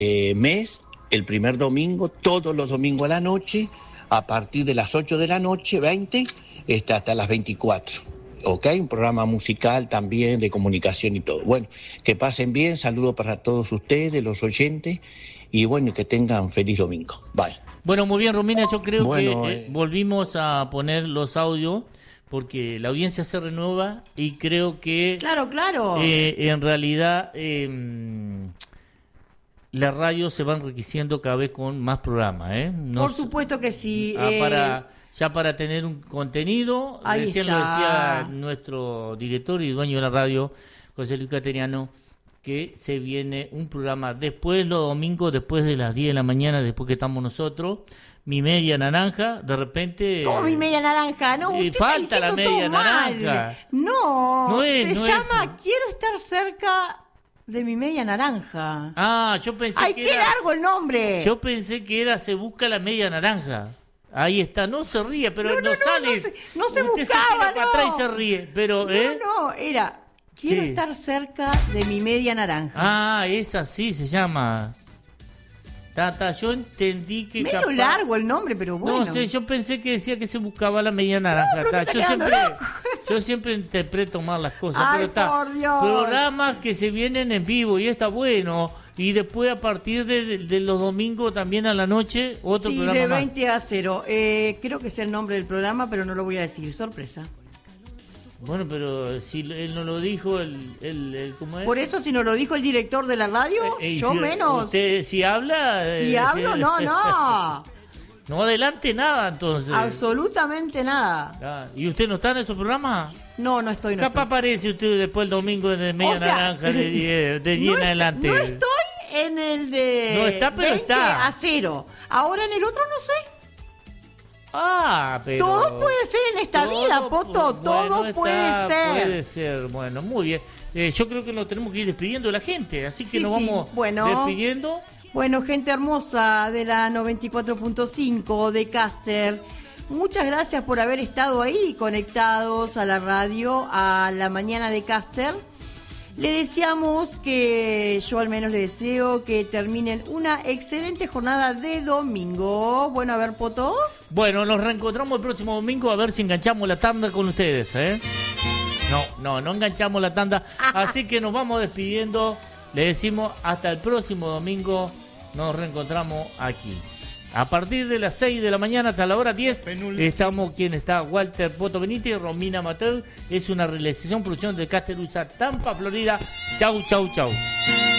mes, el primer domingo, todos los domingos a la noche, a partir de las 8 de la noche, 20, hasta las 24. ¿Ok? Un programa musical también, de comunicación y todo. Bueno, que pasen bien, saludos para todos ustedes, los oyentes, y bueno, que tengan feliz domingo. Bye. Bueno, muy bien, Romina, yo creo que volvimos a poner los audios, porque la audiencia se renueva y creo que... Claro. En realidad... la radio se va enriqueciendo cada vez con más programas, ¿eh? Por supuesto que sí. Para tener un contenido, ahí recién está. lo decía nuestro director y dueño de la radio, José Luis Cateriano, que se viene un programa después los domingos, después de las 10 de la mañana, después que estamos nosotros, Mi Media Naranja, de repente... ¿Cómo Mi Media Naranja? No, usted falta está la media naranja. No, se llama es. Quiero estar cerca de mi media naranja. Ah, yo pensé ¡Ay, que qué era... largo el nombre! Yo pensé que era Se busca la media naranja. Ahí está, no se ríe, pero no sale. No se Usted buscaba, se tira para atrás no. y se ríe, pero Era Quiero Sí. estar cerca de mi media naranja. Ah, esa sí se llama. Yo entendí que Medio largo el nombre, pero bueno. No sé, yo pensé que decía que se buscaba la media naranja. pero te está quedando Yo siempre interpreto mal las cosas, Ay, pero está. por Dios. Programas que se vienen en vivo y está bueno. Y después a partir de los domingos también a la noche, otro programa de más. 20 a 0. Creo que es el nombre del programa, pero no lo voy a decir. Sorpresa. Bueno, pero si él no lo dijo, ¿cómo es? Por eso, si no lo dijo el director de la radio, yo menos. Usted, si habla... Si hablo, no. No adelante nada, entonces. Absolutamente nada. Ah, ¿y usted no está en esos programas? No estoy. Capaz aparece usted después el domingo de media naranja de 10 en adelante. No estoy en el de No está, pero 20 está. a 0. Ahora en el otro no sé. Ah, pero... Todo puede ser en esta vida, Poto. Todo puede ser. Puede ser, bueno, muy bien. Yo creo que nos tenemos que ir despidiendo de la gente, así que nos vamos despidiendo. Bueno, gente hermosa de la 94.5 de Caster, muchas gracias por haber estado ahí conectados a la radio, a la mañana de Caster. Le deseamos yo al menos le deseo que terminen una excelente jornada de domingo. Bueno, a ver, Poto. Bueno, nos reencontramos el próximo domingo a ver si enganchamos la tanda con ustedes, ¿eh? No enganchamos la tanda, así que nos vamos despidiendo. Le decimos hasta el próximo domingo, nos reencontramos aquí. A partir de las 6 de la mañana hasta la hora 10, estamos quien está, Walter Poto Benítez, Romina Mateu. Es una realización, producción de Castelusa, Tampa, Florida. Chau.